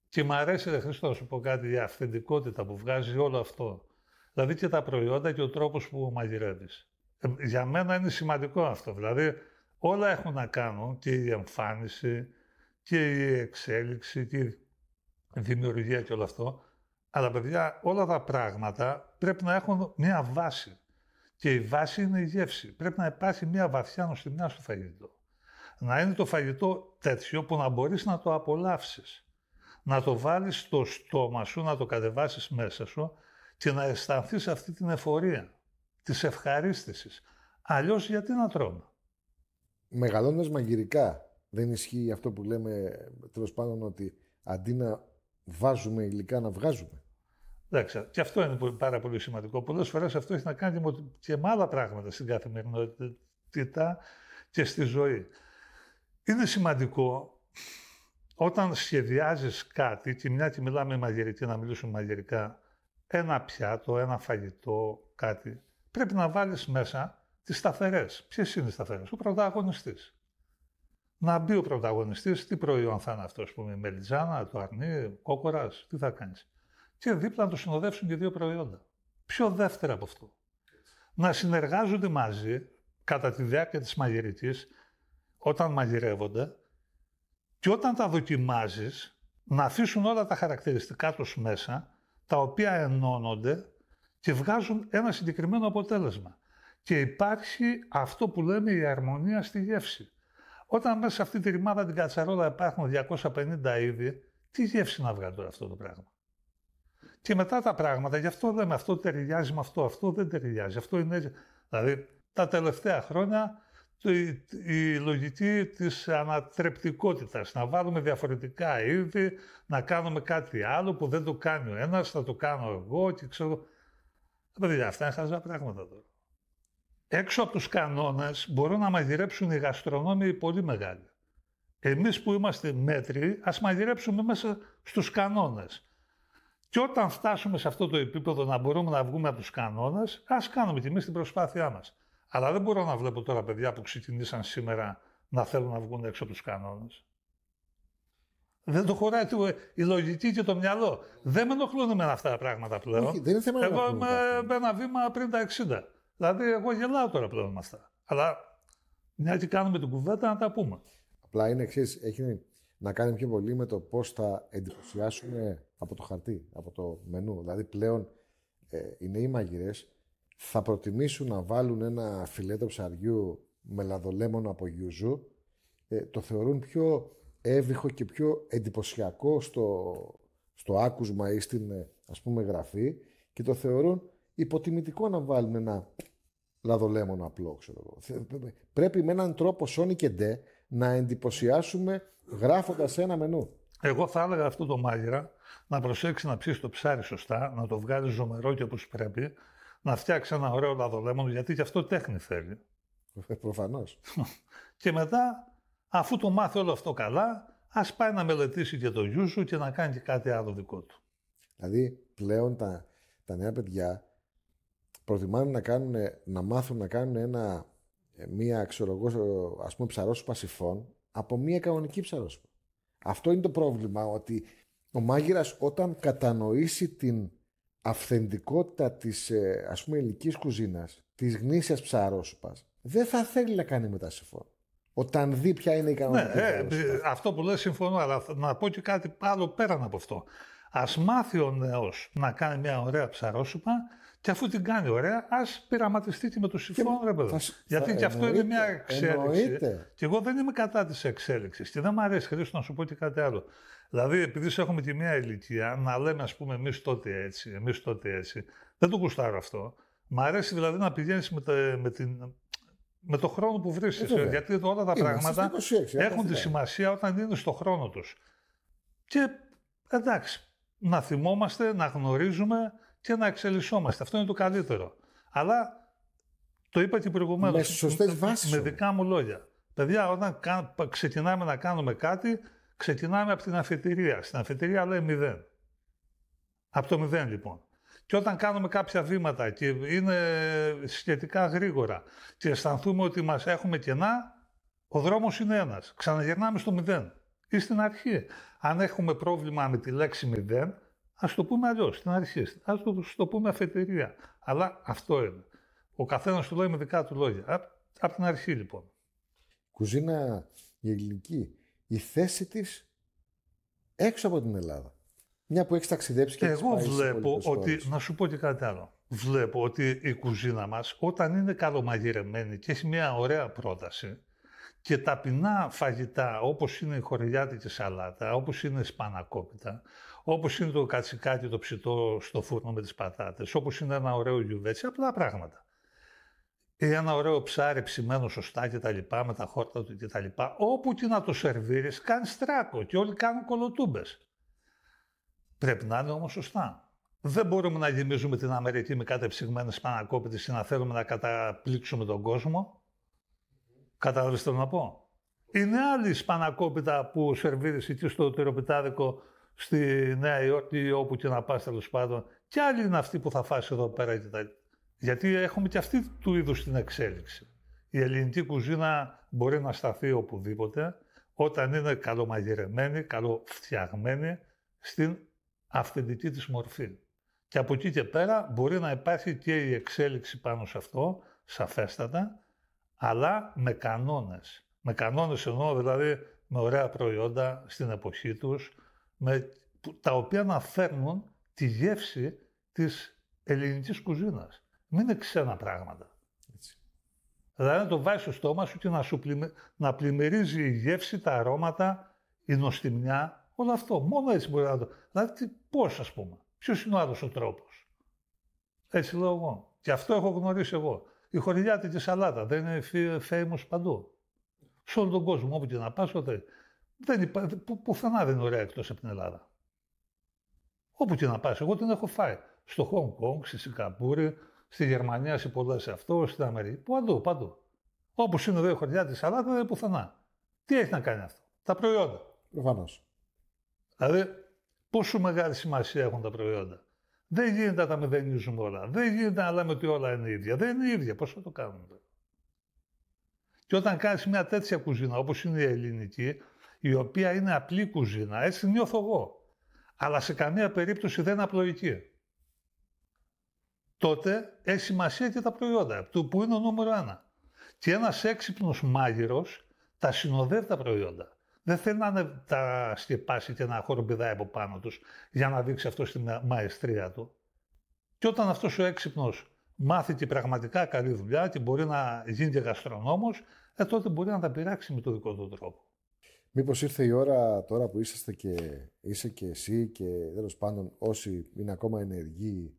Και μ' αρέσει, ρε Χριστό, να σου πω κάτι, η αυθεντικότητα που βγάζει όλο αυτό. Δηλαδή και τα προϊόντα και ο τρόπος που μαγειρεύεις. Για μένα είναι σημαντικό αυτό. Δηλαδή όλα έχουν να κάνουν, και η εμφάνιση και η εξέλιξη και η δημιουργία και όλο αυτό. Αλλά παιδιά, όλα τα πράγματα πρέπει να έχουν μια βάση. Και η βάση είναι η γεύση. Πρέπει να υπάρχει μια βαθιά νοστιμιά στο φαγητό. Να είναι το φαγητό τέτοιο που να μπορείς να το απολαύσεις. Να το βάλεις στο στόμα σου, να το κατεβάσεις μέσα σου και να αισθανθείς αυτή την εφορία της ευχαρίστησης. Αλλιώς γιατί να τρώμε. Μεγαλώνοντας μαγειρικά, δεν ισχύει αυτό που λέμε τέλος πάντων, ότι αντί να βάζουμε υλικά, να βγάζουμε? Εντάξει, και αυτό είναι πάρα πολύ σημαντικό. Πολλές φορές αυτό έχει να κάνει και με άλλα πράγματα στην καθημερινότητα και στη ζωή. Είναι σημαντικό όταν σχεδιάζεις κάτι, και μια και μιλάμε μαγειρική, να μιλήσουμε μαγειρικά, ένα πιάτο, ένα φαγητό, κάτι, πρέπει να βάλεις μέσα τις σταθερές. Ποιες είναι οι σταθερές? Ο πρωταγωνιστής. Να μπει ο πρωταγωνιστής, τι προϊόν θα είναι αυτό, ας πούμε, η μελιτζάνα, το αρνί, κόκορας, τι θα κάνεις. Και δίπλα να το συνοδεύσουν και δύο προϊόντα. Ποιο δεύτερο από αυτό? Να συνεργάζονται μαζί κατά τη διάρκεια της μαγειρικής, όταν μαγειρεύονται, και όταν τα δοκιμάζεις, να αφήσουν όλα τα χαρακτηριστικά τους μέσα, τα οποία ενώνονται και βγάζουν ένα συγκεκριμένο αποτέλεσμα. Και υπάρχει αυτό που λέμε η αρμονία στη γεύση. Όταν μέσα σε αυτή τη ρημάδα την κατσαρόλα υπάρχουν 250 είδη, τι γεύση να βγάλει τώρα αυτό το πράγμα? Και μετά τα πράγματα, γι' αυτό λέμε αυτό ταιριάζει με αυτό, αυτό δεν ταιριάζει, αυτό είναι έτσι. Δηλαδή, τα τελευταία χρόνια η λογική της ανατρεπτικότητας, να βάλουμε διαφορετικά είδη, να κάνουμε κάτι άλλο που δεν το κάνει ο ένας, θα το κάνω εγώ και ξέρω. Παιδιά, αυτά είναι χαζά πράγματα τώρα. Έξω από τους κανόνες μπορούν να μαγειρέψουν οι γαστρονόμοι πολύ μεγάλοι. Εμείς που είμαστε μέτριοι, ας μαγειρέψουμε μέσα στους κανόνες. Και όταν φτάσουμε σε αυτό το επίπεδο να μπορούμε να βγούμε από τους κανόνες, ας κάνουμε κι εμείς την προσπάθειά μας. Αλλά δεν μπορώ να βλέπω τώρα παιδιά που ξεκινήσαν σήμερα να θέλουν να βγουν έξω από τους κανόνες. Δεν το χωράει η λογική και το μυαλό. Δεν με ενοχλούν με αυτά τα πράγματα πλέον. Όχι, δεν είναι θέμα. Εγώ είμαι ένα βήμα πριν τα 60. Δηλαδή, εγώ γελάω τώρα πλέον με αυτά. Αλλά μια και κάνουμε την κουβέντα να τα πούμε. Απλά είναι εξής, έχει να κάνει πιο πολύ με το πώς θα εντυπωσιάσουμε από το χαρτί, από το μενού. Δηλαδή, πλέον οι νέοι μαγειρές θα προτιμήσουν να βάλουν ένα φιλέτο ψαριού με λαδολέμονο από γιουζού. Το θεωρούν πιο εύβυχο και πιο εντυπωσιακό στο άκουσμα ή στην, ας πούμε, γραφή, και το θεωρούν υποτιμητικό να βάλουν ένα λαδολέμονο απλό, ξέρω εγώ. Πρέπει με έναν τρόπο σόνι και ντε να εντυπωσιάσουμε γράφοντας ένα μενού. Εγώ θα έλεγα αυτό το μάγειρα να προσέξει να ψήσει το ψάρι σωστά, να το βγάλει ζωμερό και όπως πρέπει, να φτιάξει ένα ωραίο λαδολέμονο, γιατί και αυτό τέχνη θέλει. Προφανώς. Και μετά, αφού το μάθει όλο αυτό καλά, ας πάει να μελετήσει και το γιούζου και να κάνει και κάτι άλλο δικό του. Δηλαδή, πλέον τα νέα παιδιά προτιμάνε να μάθουν να κάνουν μία, ξέρω εγώ, ας πούμε, ψαρόσουπα σιφών από μία κανονική ψαρόσουπα. Αυτό είναι το πρόβλημα, ότι ο μάγειρας όταν κατανοήσει την αυθεντικότητα της, ας πούμε, ελληνικής κουζίνας, της γνήσιας ψαρόσουπας, δεν θα θέλει να κάνει μετά σιφών. Όταν δει ποια είναι η κανονική ψαρόσουπα. Αυτό που λες συμφωνώ, αλλά να πω και κάτι άλλο πέραν από αυτό. Ας μάθει ο νέος να κάνει μια ωραία ψαρόσουπα και αφού την κάνει ωραία, ας πειραματιστεί και με το σιφόν, ρε παιδί. Γιατί και αυτό είναι μια εξέλιξη. Και εγώ δεν είμαι κατά της εξέλιξης. Και δεν μου αρέσει, Χρήστο, να σου πω και κάτι άλλο. Δηλαδή, επειδή έχουμε και μια ηλικία, να λέμε, ας πούμε, εμείς τότε έτσι, εμείς τότε έτσι. Δεν το γουστάρω αυτό. Μ' αρέσει δηλαδή να πηγαίνεις με το χρόνο που βρίσκεσαι. Γιατί όλα τα πράγματα 26, έχουν τη σημασία όταν είναι στο χρόνο τους. Και εντάξει. Να θυμόμαστε, να γνωρίζουμε και να εξελισσόμαστε. Αυτό είναι το καλύτερο. Αλλά το είπα και προηγουμένως. Με σωστές βάσεις. Με δικά μου λόγια. Παιδιά, όταν ξεκινάμε να κάνουμε κάτι, ξεκινάμε από την αφετηρία. Στην αφετηρία λέει 0. Από το 0 λοιπόν. Και όταν κάνουμε κάποια βήματα και είναι σχετικά γρήγορα και αισθανθούμε ότι μας έχουμε κενά, ο δρόμος είναι ένας. Ξαναγυρνάμε στο 0. Ή στην αρχή. Αν έχουμε πρόβλημα με τη λέξη 0, ας το πούμε αλλιώς, στην αρχή. Ας το πούμε αφετηρία. Αλλά αυτό είναι. Ο καθένας του λέει με δικά του λόγια. Από την αρχή λοιπόν. Κουζίνα η ελληνική, η θέση της έξω από την Ελλάδα. Μια που έχεις ταξιδέψει και εγώ βλέπω ότι, να σου πω και κάτι άλλο. Βλέπω ότι η κουζίνα μας, όταν είναι καλομαγειρεμένη και έχει μια ωραία πρόταση, και ταπεινά φαγητά, όπως είναι η χορηγιάτικη σαλάτα, όπως είναι η σπανακόπιτα, όπως είναι το κατσικάκι το ψητό στο φούρνο με τις πατάτες, όπως είναι ένα ωραίο γιουβέτσι, απλά πράγματα. Ή ένα ωραίο ψάρι ψημένο σωστά κτλ. Με τα χόρτα του κτλ. Όπου και να το σερβίρεις, κάνει στράκο και όλοι κάνουν κολοτούμπες. Πρέπει να είναι όμως σωστά. Δεν μπορούμε να γεμίζουμε την Αμερική με κατεψυγμένες σπανακόπιτες ή να θέλουμε να καταπλήξουμε τον κόσμο. Κατάλαβες τι θέλω να πω. Είναι άλλη σπανακόπιτα που σερβίρεις εκεί στο τυροπιτάδικο στη Νέα Υόρκη, όπου και να πας τέλος πάντων, και άλλη είναι αυτή που θα φας εδώ πέρα. Γιατί έχουμε και αυτή του είδους την εξέλιξη. Η ελληνική κουζίνα μπορεί να σταθεί οπουδήποτε, όταν είναι καλομαγειρεμένη, καλοφτιαγμένη στην αυθεντική της μορφή. Και από εκεί και πέρα μπορεί να υπάρχει και η εξέλιξη πάνω σε αυτό, σαφέστατα, αλλά με κανόνες. Με κανόνες εννοώ δηλαδή με ωραία προϊόντα στην εποχή τους, τα οποία να φέρνουν τη γεύση της ελληνικής κουζίνας. Μην είναι ξένα πράγματα. Έτσι. Δηλαδή να το βάζεις στο στόμα σου και να πλημμυρίζει η γεύση, τα αρώματα, η νοστιμιά, όλο αυτό. Μόνο έτσι μπορεί να το... Δηλαδή πώς, ας πούμε. Ποιος είναι ο άλλος ο τρόπος. Έτσι λέω εγώ. Και αυτό έχω γνωρίσει εγώ. Η χορηγιάτικη σαλάτα δεν είναι famous παντού. Σε όλο τον κόσμο, όπου και να πας, πουθενά δεν είναι ωραία εκτός από την Ελλάδα. Όπου και να πας, εγώ την έχω φάει. Στο Χονγκ Κονγκ, στη Σιγκαπούρη, στη Γερμανία, σε πολλές αυτό, στην Αμερική. Παντού. Όπως είναι εδώ η χορηγιάτικη σαλάτα, δεν είναι πουθενά. Τι έχει να κάνει αυτό. Τα προϊόντα. Προφανώς. Δηλαδή, πόσο μεγάλη σημασία έχουν τα προϊόντα. Δεν γίνεται να τα μηδενίζουμε όλα. Δεν γίνεται να λέμε ότι όλα είναι ίδια. Δεν είναι ίδια. Πώς θα το κάνουμε. Και όταν κάνεις μια τέτοια κουζίνα, όπως είναι η ελληνική, η οποία είναι απλή κουζίνα, έτσι νιώθω εγώ, αλλά σε καμία περίπτωση δεν είναι απλοϊκή, τότε έχει σημασία και τα προϊόντα, που είναι ο νούμερο 1. Και ένας έξυπνος μάγειρος τα συνοδεύει τα προϊόντα. Δεν θέλει να τα σκεπάσει και να χοροπηδάει από πάνω τους για να δείξει αυτό στη μαεστρία του. Και όταν αυτός ο έξυπνος μάθει και πραγματικά καλή δουλειά και μπορεί να γίνει και γαστρονόμος, τότε μπορεί να τα πειράξει με τον δικό του τρόπο. Μήπως ήρθε η ώρα τώρα που είσαι και εσύ και τέλος πάντων όσοι είναι ακόμα ενεργοί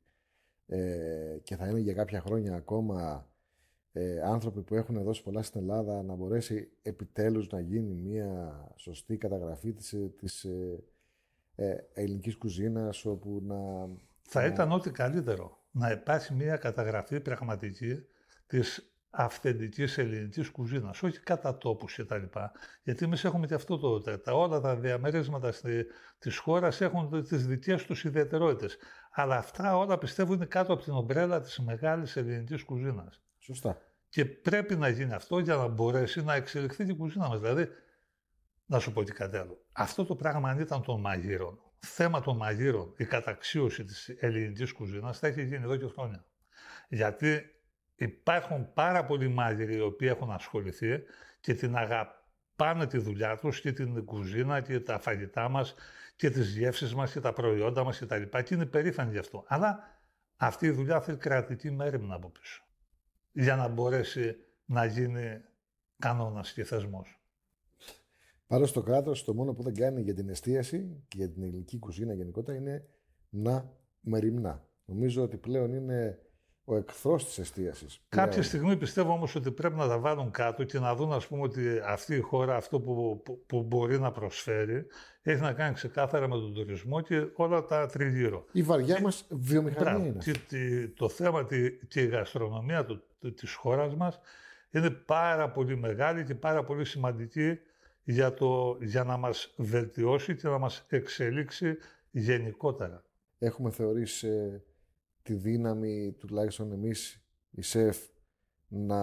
και θα είναι για κάποια χρόνια ακόμα άνθρωποι που έχουν δώσει πολλά στην Ελλάδα, να μπορέσει επιτέλους να γίνει μια σωστή καταγραφή της ελληνικής κουζίνας, όπου θα ήταν ό,τι καλύτερο να υπάρχει μια καταγραφή πραγματική της αυθεντικής ελληνικής κουζίνας, όχι κατά τόπους και τα λοιπά. Γιατί εμείς έχουμε και αυτό όλα τα διαμερίσματα της χώρας έχουν τις δικές τους ιδιαιτερότητες. Αλλά αυτά όλα πιστεύω είναι κάτω από την ομπρέλα της μεγάλης ελληνικής κουζίνας. Σωστά. Και πρέπει να γίνει αυτό για να μπορέσει να εξελιχθεί την κουζίνα μας. Δηλαδή, να σου πω και κάτι άλλο. Αυτό το πράγμα, αν ήταν των μαγείρων, θέμα των μαγείρων, η καταξίωση της ελληνικής κουζίνας θα έχει γίνει εδώ και χρόνια. Γιατί υπάρχουν πάρα πολλοί μάγειροι οι οποίοι έχουν ασχοληθεί και την αγαπάνε τη δουλειά τους και την κουζίνα και τα φαγητά μας και τις γεύσεις μας και τα προϊόντα μας κτλ. Και είναι περήφανοι γι' αυτό. Αλλά αυτή η δουλειά θέλει κρατική μέριμνα από πίσω για να μπορέσει να γίνει κανόνας και θεσμός. Πάντως στο κράτος το μόνο που δεν κάνει για την εστίαση και για την ελληνική κουζίνα γενικότερα είναι να μεριμνά. Νομίζω ότι πλέον είναι ο εχθρός της εστίασης. Κάποια στιγμή πιστεύω όμως ότι πρέπει να τα βάλουν κάτω και να δουν, ας πούμε, ότι αυτή η χώρα αυτό που μπορεί να προσφέρει έχει να κάνει ξεκάθαρα με τον τουρισμό και όλα τα τριγύρω. Η βαριά μας βιομηχανία είναι. Και το θέμα και η γαστρονομία της χώρας μας είναι πάρα πολύ μεγάλη και πάρα πολύ σημαντική για να μας βελτιώσει και να μας εξελίξει γενικότερα. Έχουμε θεωρήσει τη δύναμη, τουλάχιστον εμείς οι σεφ, να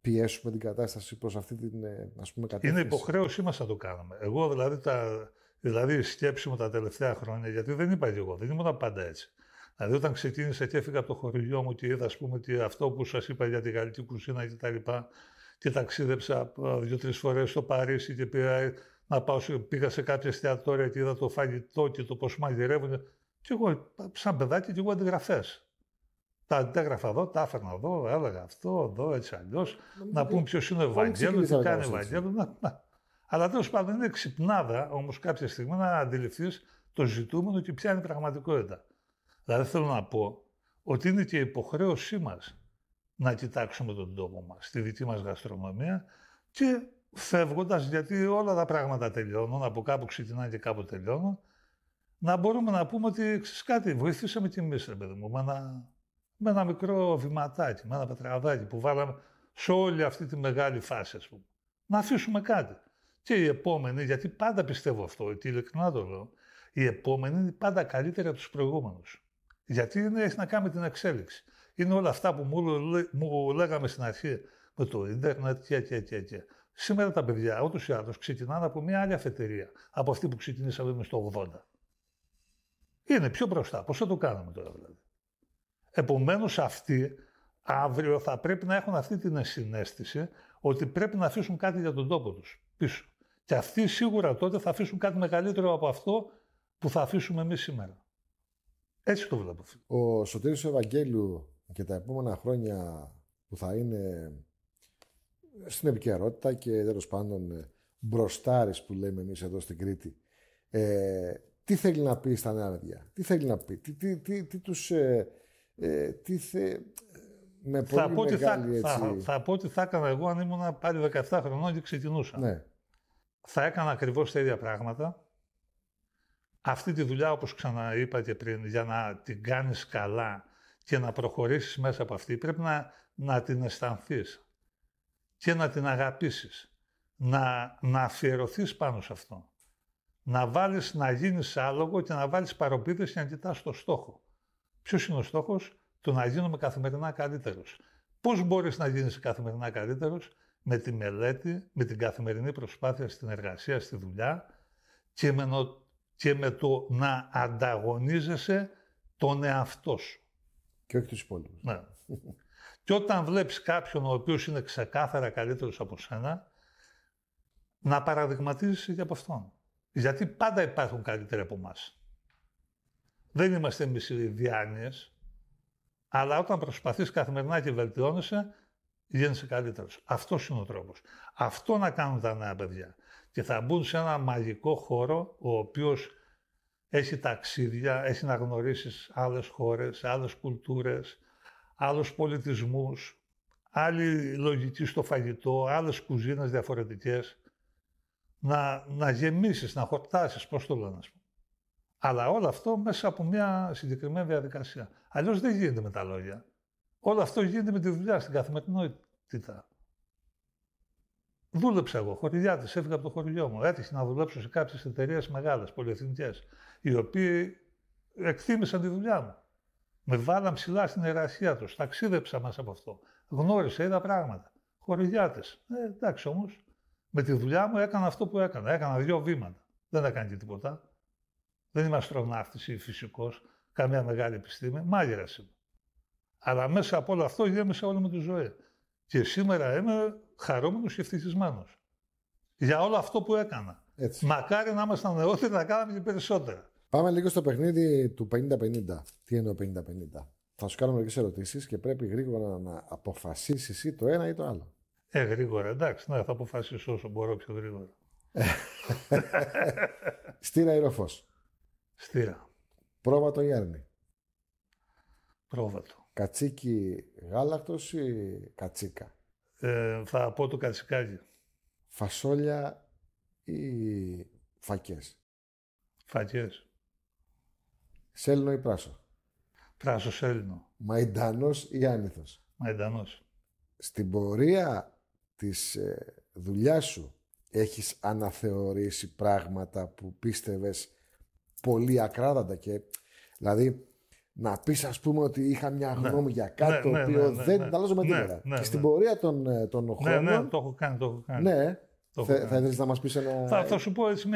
πιέσουμε την κατάσταση προς αυτή την ας πούμε, κατεύθυνση? Είναι υποχρέωσή μας να το κάνουμε. Εγώ δηλαδή η σκέψη μου τα τελευταία χρόνια, γιατί δεν είπα και εγώ, δεν ήμουν πάντα έτσι. Δηλαδή όταν ξεκίνησα και έφυγα από το χωριό μου και είδα, ας πούμε, ότι αυτό που σας είπα για τη γαλλική κουζίνα και τα λοιπά, και ταξίδεψα 2-3 φορές στο Παρίσι και πήγα σε κάποια εστιατόρια και είδα το φαγητό και το πώς μαγειρεύουν. Και εγώ, σαν παιδάκι, και εγώ αντιγραφές. Τα αντέγραφα εδώ, τα έφερνα εδώ, έλεγα αυτό, εδώ, έτσι αλλιώς. Να πούμε ποιος είναι ο Ευαγγέλος, τι κάνει ο Ευαγγέλος. Αλλά τέλος πάντων είναι ξυπνάδα όμως κάποια στιγμή να αντιληφθείς το ζητούμενο και ποια είναι η πραγματικότητα. Δηλαδή θέλω να πω ότι είναι και η υποχρέωσή μας να κοιτάξουμε τον τόπο μας, τη δική μας γαστρονομία και φεύγοντας, γιατί όλα τα πράγματα τελειώνουν, από κάπου ξεκινάνε και κάπου τελειώνουν, να μπορούμε να πούμε ότι ξέρεις κάτι, βοηθήσαμε κι εμείς, ρε παιδί μου, με ένα μικρό βηματάκι, με ένα πετραδάκι που βάλαμε σε όλη αυτή τη μεγάλη φάση, ας πούμε. Να αφήσουμε κάτι. Και η επόμενη, γιατί πάντα πιστεύω αυτό, και ειλικρινά το λέω, η επόμενη είναι πάντα καλύτερη από τους προηγούμενους. Γιατί έχει να κάνει με την εξέλιξη. Είναι όλα αυτά που μου λέγαμε στην αρχή με το ίντερνετ και. Σήμερα τα παιδιά ούτως ή άλλως ξεκινάνε από μια άλλη αφετηρία από αυτή που ξεκινήσαμε εμείς το 80. Είναι πιο μπροστά. Πώς θα το κάνουμε τώρα δηλαδή? Επομένως αυτοί αύριο θα πρέπει να έχουν αυτή την συναίσθηση ότι πρέπει να αφήσουν κάτι για τον τόπο τους πίσω. Και αυτοί σίγουρα τότε θα αφήσουν κάτι μεγαλύτερο από αυτό που θα αφήσουμε εμείς σήμερα. Έτσι το βλέπω. Ο Σωτήρης Ευαγγέλου και τα επόμενα χρόνια που θα είναι στην επικαιρότητα και τέλος πάντων μπροστάρης που λέμε εμείς εδώ στην Κρήτη, τι θέλει να πει στα νέα παιδιά, τι θέλει να πει, τι τους... με πολύ μεγάλη έτσι... Θα πω ότι θα έκανα εγώ αν ήμουν πάλι 17 χρονών και ξεκινούσα. Ναι. Θα έκανα ακριβώς τα ίδια πράγματα. Αυτή τη δουλειά, όπως ξαναείπα και πριν, για να την κάνεις καλά και να προχωρήσεις μέσα από αυτή, πρέπει να την αισθανθείς και να την αγαπήσεις. Να αφιερωθείς πάνω σε αυτό. Να γίνεις άλογο και να βάλεις παροπίδες και να κοιτάς το στόχο. Ποιος είναι ο στόχος? Το να γίνουμε καθημερινά καλύτερος. Πώς μπορείς να γίνεις καθημερινά καλύτερος? Με τη μελέτη, με την καθημερινή προσπάθεια στην εργασία, στη δουλειά και με το να ανταγωνίζεσαι τον εαυτό σου. Και όχι τους υπόλοιπους. Ναι. Και όταν βλέπεις κάποιον ο οποίος είναι ξεκάθαρα καλύτερος από σένα, να παραδειγματίζεσαι και από αυτόν. Γιατί πάντα υπάρχουν καλύτεροι από εμάς. Δεν είμαστε εμείς οι διάνοιες, αλλά όταν προσπαθείς καθημερινά και βελτιώνεσαι, γίνεσαι καλύτερος. Αυτός είναι ο τρόπος. Αυτό να κάνουν τα νέα παιδιά. Και θα μπουν σε ένα μαγικό χώρο, ο οποίος έχει ταξίδια, έχει να γνωρίσεις άλλες χώρες, άλλες κουλτούρες, άλλους πολιτισμούς, άλλη λογική στο φαγητό, άλλες κουζίνες διαφορετικές. Να γεμίσεις, να χορτάσεις, πώς το λένε, ας πούμε. Αλλά όλο αυτό μέσα από μια συγκεκριμένη διαδικασία. Αλλιώς δεν γίνεται με τα λόγια. Όλο αυτό γίνεται με τη δουλειά, στην καθημερινότητα. Δούλεψα εγώ, χωριλιάτης, έφυγα από το χωριό μου. Έτυχε να δουλέψω σε κάποιες εταιρείες μεγάλες, πολυεθνικές, οι οποίοι εκτίμησαν τη δουλειά μου. Με βάλαν ψηλά στην ιεραρχία τους. Ταξίδεψα μέσα από αυτό. Γνώρισα, είδα πράγματα. Χωριλιάτες. Εντάξει όμως, με τη δουλειά μου έκανα αυτό που έκανα. Έκανα 2 βήματα. Δεν έκανα και τίποτα. Δεν είμαι αστροναύτης ή φυσικός, καμία μεγάλη επιστήμη. Μάγειρας είμαι. Αλλά μέσα από όλο αυτό γέμισα όλη μου τη ζωή. Και σήμερα είμαι χαρούμενος και ευτυχισμένος. Για όλο αυτό που έκανα. Έτσι. Μακάρι να ήμασταν νεότεροι να κάναμε και περισσότερα. Πάμε λίγο στο παιχνίδι του 50-50. Τι εννοώ 50-50? Θα σου κάνω μερικές ερωτήσεις και πρέπει γρήγορα να αποφασίσεις ή το ένα ή το άλλο. Γρήγορα, εντάξει, ναι, θα αποφασίσω όσο μπορώ πιο γρήγορα. Στήρα ή Ροφός? Στήρα. Πρόβατο ή Άρνη? Πρόβατο. Κατσίκι γάλακτος ή κατσίκα? Θα πω το κατσικάκι. Φασόλια ή φακές? Φακές. Σέλινο ή πράσο? Πράσο σέλινο. Μαϊντανός ή άνηθος? Μαϊντανός. Στην πορεία της δουλειάς σου έχεις αναθεωρήσει πράγματα που πίστευες πολύ ακράδαντα και δηλαδή να πεις, ας πούμε, ότι είχα μια γνώμη για κάτι Ναι, το ναι, οποίο ναι, δεν ναι. τα αλλάζω με Ναι, τίποτα. ναι, Και στην ναι. πορεία των Ναι, χρόνων. το έχω κάνει. Ναι, Το έχω κάνει. θα ήθελες να μας πεις ένα. Θα σου πω έτσι